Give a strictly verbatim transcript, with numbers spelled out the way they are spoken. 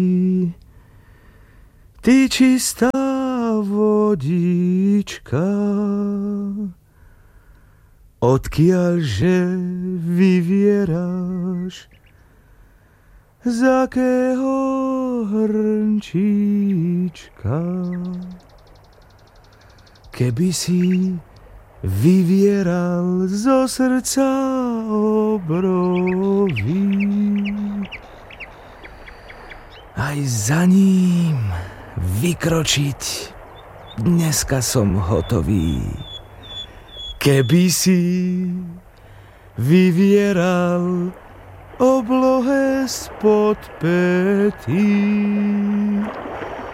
Ty čistá vodička, odkiaľže vyvieraš, z akého hrnčíčka. Keby si vyvieral zo srdca obrovy, aj za ním vykročiť dneska som hotový. Keby si vyvieral oblohe spod pätí,